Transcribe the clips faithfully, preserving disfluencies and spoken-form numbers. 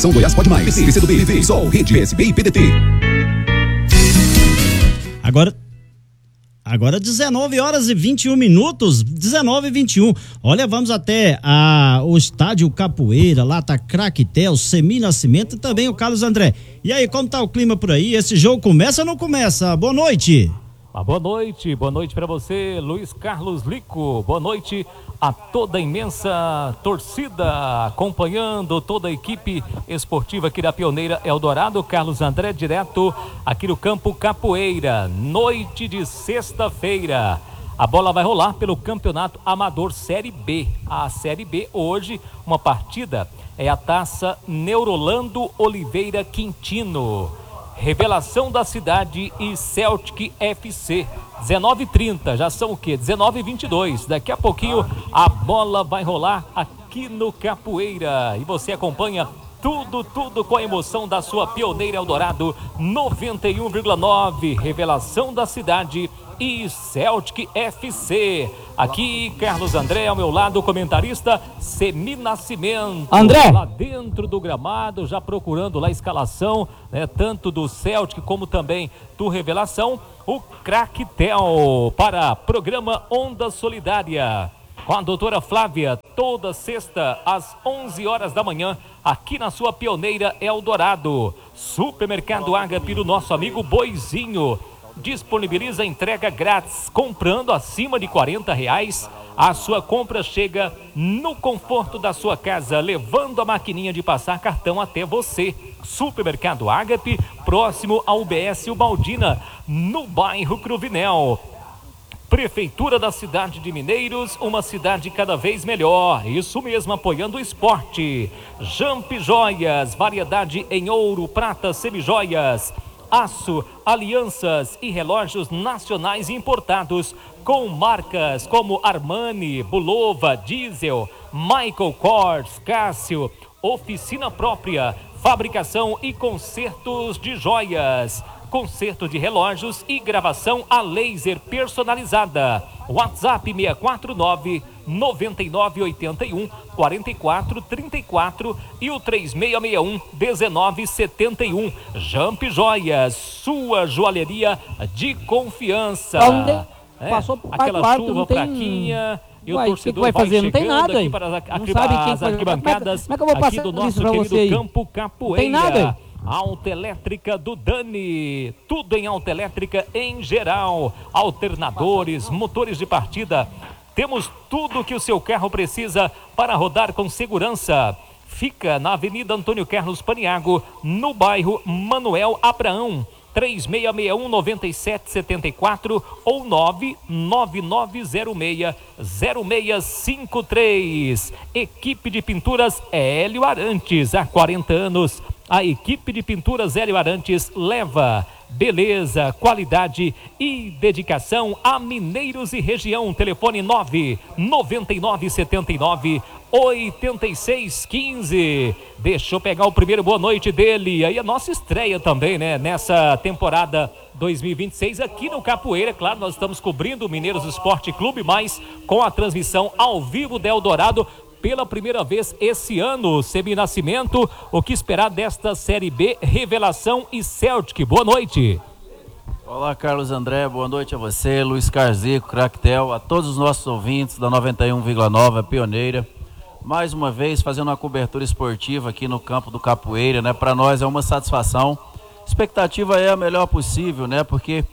Associação Goiás Pode Mais. P C do B, Sol, Rede, S B e P D T. Agora... Agora dezenove horas e vinte e um minutos, dezenove e vinte e um. Olha, vamos até a, o estádio Capoeira, lá tá Craquetel, Semi Nascimento e também o Carlos André. E aí, como tá o clima por aí? Esse jogo começa ou não começa? Boa noite. Ah, boa noite, boa noite para você, Luiz Carlos Lico. Boa noite a toda a imensa torcida acompanhando toda a equipe esportiva aqui da Pioneira Eldorado. Carlos André, direto aqui no campo Capoeira, noite de sexta-feira. A bola vai rolar pelo Campeonato Amador Série B. A Série B hoje, uma partida é a Taça Neurolando Oliveira Quintino. Revelação da Cidade e Celtic F C, dezenove e trinta, já são o quê? dezenove e vinte e dois, daqui a pouquinho a bola vai rolar aqui no Capoeira e você acompanha tudo, tudo com a emoção da sua Pioneira Eldorado noventa e um vírgula nove, Revelação da Cidade e Celtic F C. Aqui, Carlos André, ao meu lado, comentarista Semi Nascimento. André! Lá dentro do gramado, já procurando lá a escalação, né, tanto do Celtic como também do Revelação. O Craquetel para programa Onda Solidária. Com a doutora Flávia, toda sexta às onze horas da manhã, aqui na sua Pioneira Eldorado. Supermercado Ágape do nosso amigo Boizinho. Disponibiliza entrega grátis, comprando acima de quarenta reais. A sua compra chega no conforto da sua casa, levando a maquininha de passar cartão até você. Supermercado Ágape, próximo ao U B S Ubaldina, no bairro Cruvinel. Prefeitura da cidade de Mineiros, uma cidade cada vez melhor. Isso mesmo, apoiando o esporte. Jamp Joias, variedade em ouro, prata, semijoias, aço, alianças e relógios nacionais importados com marcas como Armani, Bulova, Diesel, Michael Kors, Cássio. Oficina própria, fabricação e consertos de joias, conserto de relógios e gravação a laser personalizada. WhatsApp seis quatro nove, nove nove oito um, quatro quatro três quatro e o três seis seis um, um nove sete um. Jamp Joias, sua joalheria de confiança. É, passou por aquela quarto, chuva tem... fraquinha. E Uai, o torcedor que que vai fazer? vai Não tem nada aí. para as, não sabe quem as arquibancadas como é que eu vou aqui passar do nosso isso pra querido você aí? campo Capoeira. Tem nada aí. Autoelétrica do Dani, tudo em autoelétrica em geral, alternadores, motores de partida, temos tudo que o seu carro precisa para rodar com segurança. Fica na Avenida Antônio Carlos Paniago, no bairro Manuel Abraão. três seis seis um, nove sete sete quatro ou nove nove nove zero seis zero seis cinco três. Equipe de Pinturas Hélio Arantes, há quarenta anos. A equipe de Pinturas Hélio Arantes leva beleza, qualidade e dedicação a Mineiros e região. Telefone nove nove nove sete nove oito seis um cinco. Deixa eu pegar o primeiro boa noite dele. Aí a nossa estreia também, né? Nessa temporada dois mil e vinte e seis aqui no Capoeira. Claro, nós estamos cobrindo o Mineiros Esporte Clube, mas com a transmissão ao vivo da Eldorado pela primeira vez esse ano. Semi Nascimento, o que esperar desta Série B, Revelação e Celtic? Boa noite. Olá, Carlos André, boa noite a você, Luiz Carzico, Craquetel, a todos os nossos ouvintes da noventa e um vírgula nove, a Pioneira. Mais uma vez fazendo uma cobertura esportiva aqui no campo do Capoeira, né? Para nós é uma satisfação. Expectativa é a melhor possível, né? Porque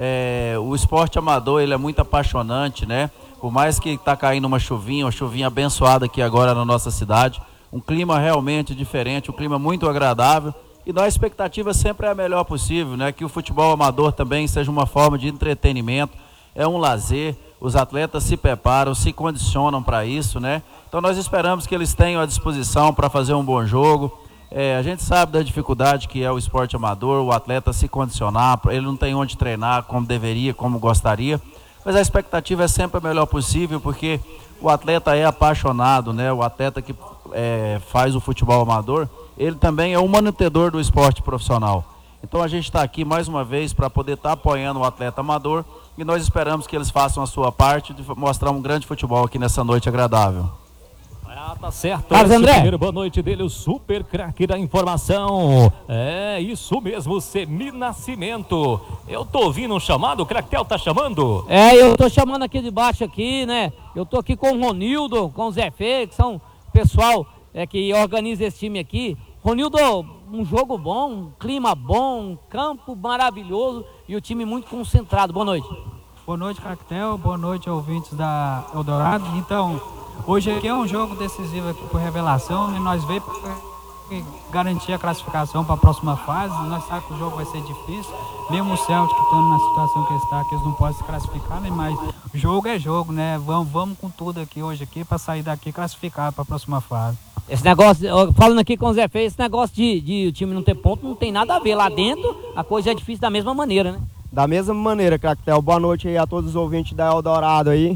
é, o esporte amador, ele é muito apaixonante, né? Por mais que está caindo uma chuvinha, uma chuvinha abençoada aqui agora na nossa cidade, um clima realmente diferente, um clima muito agradável, e nossa expectativa sempre é a melhor possível, né? Que o futebol amador também seja uma forma de entretenimento, é um lazer, os atletas se preparam, se condicionam para isso, né? Então nós esperamos que eles tenham a disposição para fazer um bom jogo. É, a gente sabe da dificuldade que é o esporte amador, o atleta se condicionar, ele não tem onde treinar como deveria, como gostaria. Mas a expectativa é sempre a melhor possível, porque o atleta é apaixonado, né? O atleta que é, faz o futebol amador, ele também é um manutedor do esporte profissional. Então a gente está aqui mais uma vez para poder estar tá apoiando o atleta amador, e nós esperamos que eles façam a sua parte de mostrar um grande futebol aqui nessa noite agradável. A Tá certo. Carlos André. Primeiro, boa noite dele, o super craque da informação. É isso mesmo, Semi Nascimento. Eu tô ouvindo um chamado, o Cractel tá chamando? É, eu tô chamando aqui de baixo aqui, né? Eu tô aqui com o Ronildo, com o Zé Fê, que são pessoal é, que organiza esse time aqui. Ronildo, um jogo bom, um clima bom, um campo maravilhoso e o time muito concentrado. Boa noite. Boa noite, Cractel. Boa noite, ouvintes da Eldorado. Então, hoje aqui é um jogo decisivo aqui por Revelação e nós veio para garantir a classificação para a próxima fase. Nós sabemos que o jogo vai ser difícil, mesmo o Celtic estando na situação que está, que eles não podem se classificar, né? Mas jogo é jogo, né? Vamos, vamos com tudo aqui hoje aqui para sair daqui classificado para a próxima fase. Esse negócio, falando aqui com o Zé Fê, esse negócio de, de o time não ter ponto não tem nada a ver. Lá dentro a coisa é difícil da mesma maneira, né? Da mesma maneira, Cractel. Boa noite aí a todos os ouvintes da Eldorado aí.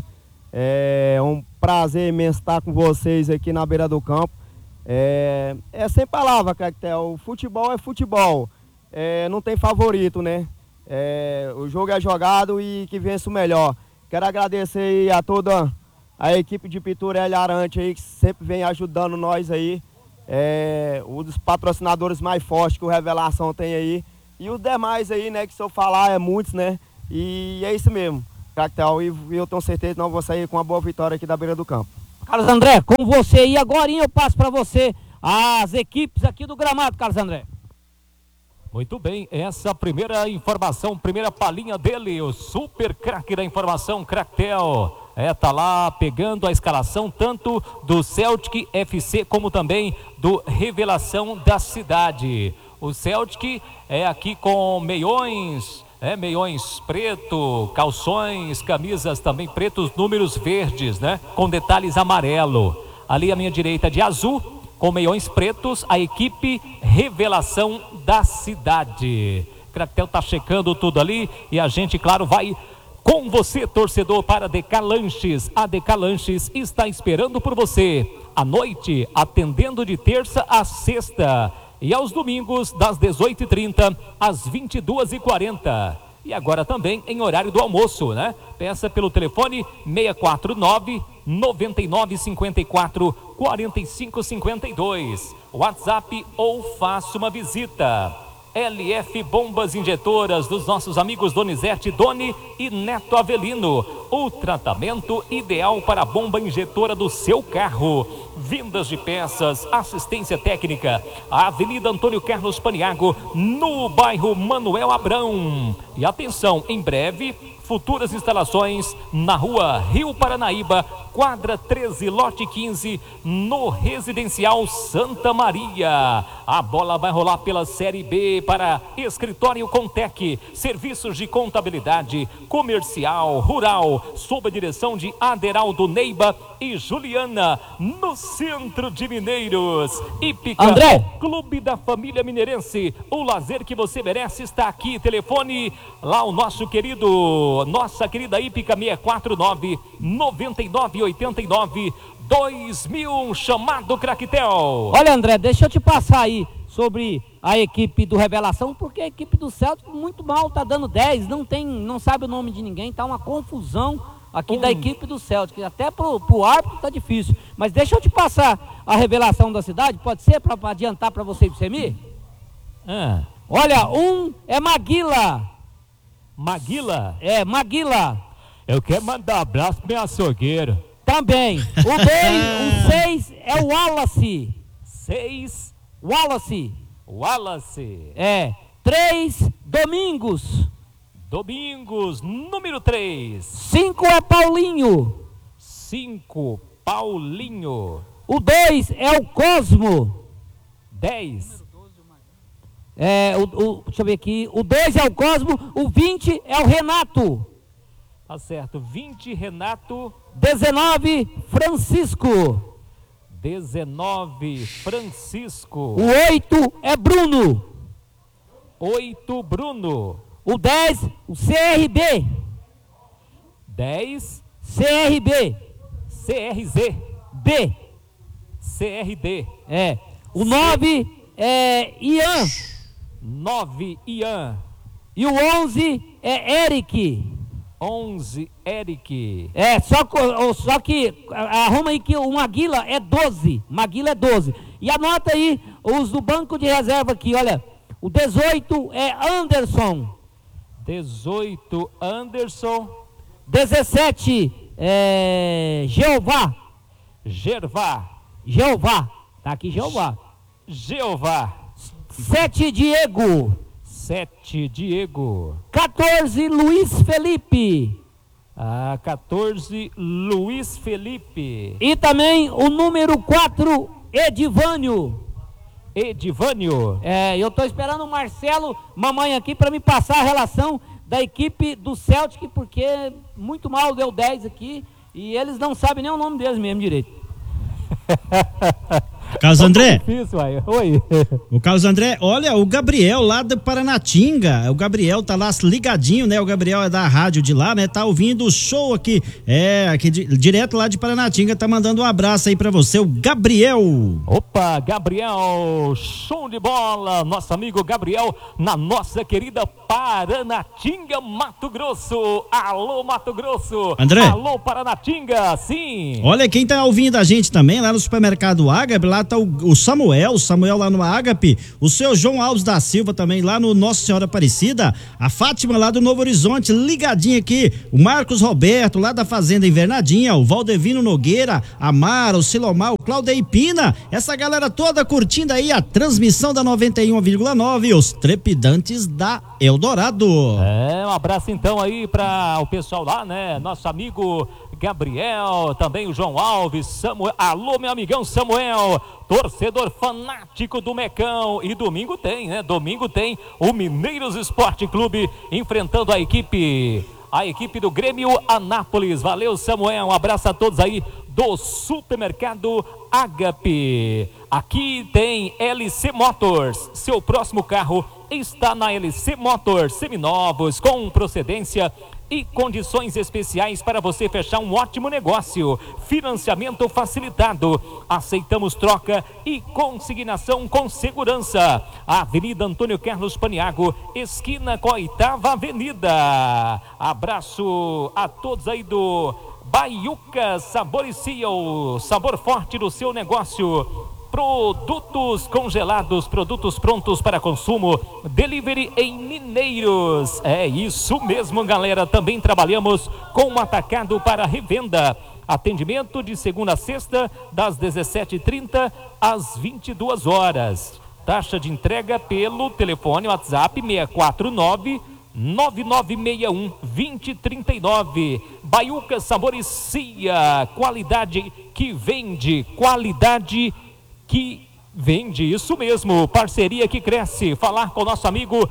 É um prazer imenso estar com vocês aqui na beira do campo. É, é sem palavra, Cractel. Futebol é futebol. É, não tem favorito, né? É, o jogo é jogado e que vence o melhor. Quero agradecer aí a toda a equipe de Piturelli Arante aí, que sempre vem ajudando nós aí. É, um dos patrocinadores mais fortes que o Revelação tem aí. E os demais aí, né, que se eu falar é muitos, né? E é isso mesmo, Cractel. E eu tenho certeza que nós vamos sair com uma boa vitória aqui da beira do campo. Carlos André, com você e agora eu passo para você as equipes aqui do gramado, Carlos André. Muito bem, essa primeira informação, primeira palhinha dele, o super craque da informação, Cractel. É, tá lá pegando a escalação tanto do Celtic F C como também do Revelação da Cidade. O Celtic é aqui com meiões, é, meiões preto, calções, camisas também pretos, números verdes, né? Com detalhes amarelo. Ali à minha direita de azul, com meiões pretos, a equipe Revelação da Cidade. Cractel tá checando tudo ali e a gente, claro, vai com você, torcedor, para D K Lanches. A D K Lanches está esperando por você à noite, atendendo de terça a sexta. E aos domingos, das dezoito e trinta às vinte e duas e quarenta. E agora também em horário do almoço, né? Peça pelo telefone seis quatro nove, nove nove cinco quatro, quatro cinco cinco dois. WhatsApp ou faça uma visita. L F Bombas Injetoras dos nossos amigos Donizete Doni e Neto Avelino. O tratamento ideal para a bomba injetora do seu carro. Vindas de peças, assistência técnica. A Avenida Antônio Carlos Paniago, no bairro Manuel Abrão. E atenção, em breve, futuras instalações na rua Rio Paranaíba, quadra treze, lote quinze, no Residencial Santa Maria. A bola vai rolar pela Série B para Escritório Contec, serviços de contabilidade, comercial, rural, sob a direção de Aderaldo Neiba e Juliana, no centro de Mineiros. Hípica, André. Clube da Família Mineirense, o lazer que você merece está aqui. Telefone lá o nosso querido, nossa querida Hípica, seis quatro nove, nove nove oito nove, dois mil, chamado Cractel. Olha, André, deixa eu te passar aí sobre a equipe do Revelação, porque a equipe do Celtic muito mal, tá dando dez, não tem, não sabe o nome de ninguém, tá uma confusão aqui hum. da equipe do Celtic, até pro, pro árbitro tá difícil. Mas deixa eu te passar a Revelação da Cidade, pode ser, para adiantar para você e pro Semi? Ah. Olha, um é Maguila. Maguila? É, Maguila. Eu quero mandar um abraço pro meu açougueiro. Também. O dois, o seis é o Wallace. Seis. Wallace. Wallace. É. Três, Domingos. Domingos, número três. Cinco é Paulinho. Cinco, Paulinho. O dois é o Cosmo. Dez. É, o, o, deixa eu ver aqui. O dois é o Cosmo. O vinte é o Renato. Tá certo. vinte, Renato. dezenove, Francisco. dezenove, Francisco. O oito é Bruno. oito, Bruno. O dez, o C R B. dez, C R B. C R Z. B. C R D. É. O nove é Ian. nove, Ian. E o onze é Eric. onze, Eric. É, só, só que arruma aí que um Aguila é doze. Maguila é doze. E anota aí os do banco de reserva aqui, olha. O dezoito é Anderson. dezoito, Anderson. dezessete é Jeová. Gervá. Jeová. Tá aqui Jeová. Jeová. sete Diego. sete, Diego. quatorze Luiz Felipe. Ah, quatorze, Luiz Felipe. E também o número quatro, Edivânio. Edivânio. É, eu tô esperando o Marcelo, mamãe aqui, para me passar a relação da equipe do Celtic, porque muito mal deu dez aqui e eles não sabem nem o nome deles mesmo direito. Carlos André. Difícil, aí. Oi. O Carlos André, olha, o Gabriel lá do Paranatinga, o Gabriel tá lá ligadinho, né? O Gabriel é da rádio de lá, né? Tá ouvindo o show aqui, é, aqui de, direto lá de Paranatinga, tá mandando um abraço aí pra você, o Gabriel. Opa, Gabriel, show de bola, nosso amigo Gabriel, na nossa querida Paranatinga, Mato Grosso. Alô, Mato Grosso. André. Alô, Paranatinga, sim. Olha quem tá ouvindo a gente também lá no supermercado Ágape, lá tá o, o Samuel, o Samuel lá no Ágape, o seu João Alves da Silva também lá no Nossa Senhora Aparecida, a Fátima lá do Novo Horizonte, ligadinha aqui, o Marcos Roberto lá da Fazenda Invernadinha, o Valdevino Nogueira, a Mara, o Silomar, o Claudio Pina, essa galera toda curtindo aí a transmissão da noventa e um vírgula nove, os trepidantes da Eldorado. É, um abraço então aí para o pessoal lá, né? Nosso amigo Gabriel, também o João Alves, Samuel, alô meu amigão Samuel, torcedor fanático do Mecão, e domingo tem, né? Domingo tem o Mineiros Esporte Clube enfrentando a equipe, a equipe do Grêmio Anápolis. Valeu, Samuel, um abraço a todos aí do supermercado Ágape. Aqui tem L C Motors, seu próximo carro está na L C Motors, seminovos, com procedência e condições especiais para você fechar um ótimo negócio. Financiamento facilitado. Aceitamos troca e consignação com segurança. Avenida Antônio Carlos Paniago, esquina com a Oitava Avenida. Abraço a todos aí do Baiuca Sabor e Seal, sabor forte do seu negócio. Produtos congelados, produtos prontos para consumo, delivery em Mineiros. É isso mesmo, galera. Também trabalhamos com um atacado para revenda. Atendimento de segunda a sexta, das dezessete e trinta às vinte e duas horas. Taxa de entrega pelo telefone WhatsApp seis quatro nove, nove nove seis um, dois zero três nove. Baiuca Sabor e Cia, qualidade que vende, qualidade que vende, isso mesmo, parceria que cresce. Falar com o nosso amigo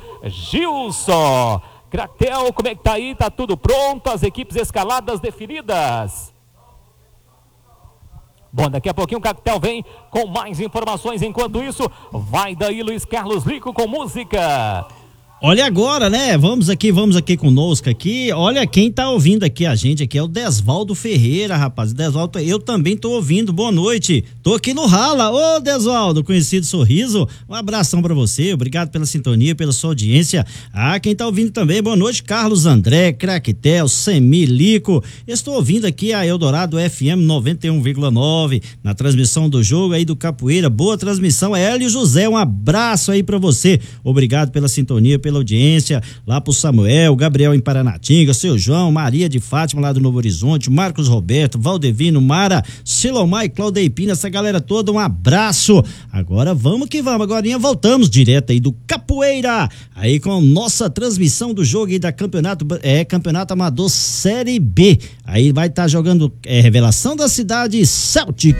Gilson. Cractel, como é que tá aí? Tá tudo pronto? As equipes escaladas definidas? Bom, daqui a pouquinho o Cractel vem com mais informações. Enquanto isso, vai daí Luiz Carlos Lico com música. Olha agora, né? Vamos aqui, vamos aqui conosco aqui. Olha quem tá ouvindo aqui a gente aqui é o Desvaldo Ferreira, rapaz. Desvaldo, eu também tô ouvindo. Boa noite. Tô aqui no Rala. Ô, Desvaldo, conhecido Sorriso. Um abração pra você. Obrigado pela sintonia, pela sua audiência. Ah, quem tá ouvindo também. Boa noite, Carlos André, Cractel, Semilico. Estou ouvindo aqui a Eldorado F M noventa e um vírgula nove na transmissão do jogo aí do Capoeira. Boa transmissão. Hélio José, um abraço aí pra você. Obrigado pela sintonia, pela audiência, lá pro Samuel, Gabriel em Paranatinga, seu João, Maria de Fátima lá do Novo Horizonte, Marcos Roberto, Valdevino, Mara, Silomar e Claudio Pina, essa galera toda, um abraço. Agora vamos que vamos, agora voltamos direto aí do Capoeira, aí com nossa transmissão do jogo aí da campeonato, é, campeonato amador Série B, aí vai estar tá jogando é, Revelação da Cidade Celtic.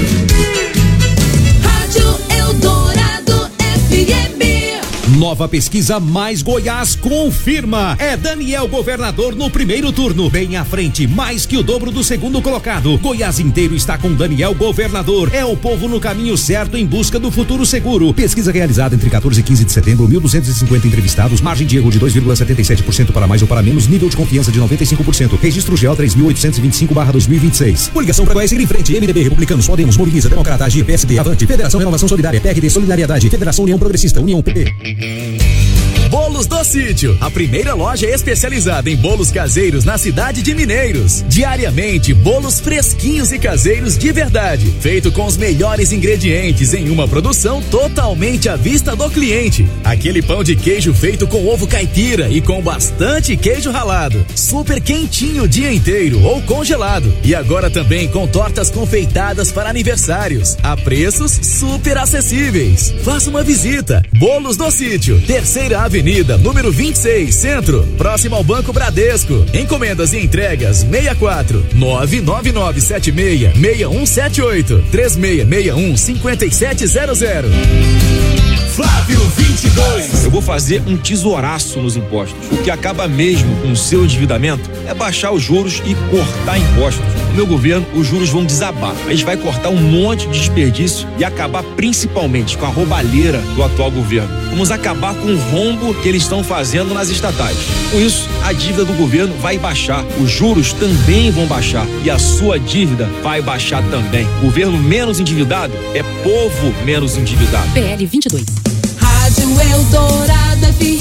Rádio Eldorado F M. Nova pesquisa Mais Goiás confirma. É Daniel governador no primeiro turno, bem à frente, mais que o dobro do segundo colocado. Goiás inteiro está com Daniel governador. É o povo no caminho certo em busca do futuro seguro. Pesquisa realizada entre quatorze e quinze de setembro, mil duzentos e cinquenta entrevistados, margem de erro de dois vírgula setenta e sete por cento para mais ou para menos, nível de confiança de noventa e cinco por cento. Registro G O três mil oitocentos e vinte e cinco barra dois mil e vinte e seis. Coligação para Goiás seguir em frente. M D B, Republicanos, Podemos, Mobiliza, Democrata, A G, P S D, Avante, Federação Renovação Solidária, P R D, Solidariedade, Federação União Progressista, União P P. Bolos do Sítio, a primeira loja especializada em bolos caseiros na cidade de Mineiros. Diariamente, bolos fresquinhos e caseiros de verdade, feito com os melhores ingredientes em uma produção totalmente à vista do cliente. Aquele pão de queijo feito com ovo caipira e com bastante queijo ralado, super quentinho o dia inteiro ou congelado. E agora também com tortas confeitadas para aniversários, a preços super acessíveis. Faça uma visita. Bolos do Sítio, Terceira Avenida, número vinte e seis, Centro, próximo ao Banco Bradesco. Encomendas e entregas sessenta e quatro, nove nove nove sete seis, seis um sete oito, três seis seis um, cinco sete zero zero. Flávio vinte e dois. Eu vou fazer um tesouraço nos impostos. O que acaba mesmo com o seu endividamento é baixar os juros e cortar impostos. No meu governo, os juros vão desabar. A gente vai cortar um monte de desperdício e acabar principalmente com a roubalheira do atual governo. Vamos acabar com o rombo que eles estão fazendo nas estatais. Com isso, a dívida do governo vai baixar, os juros também vão baixar e a sua dívida vai baixar também. Governo menos endividado é povo menos endividado. P L vinte e dois. Rádio Eldorado F M.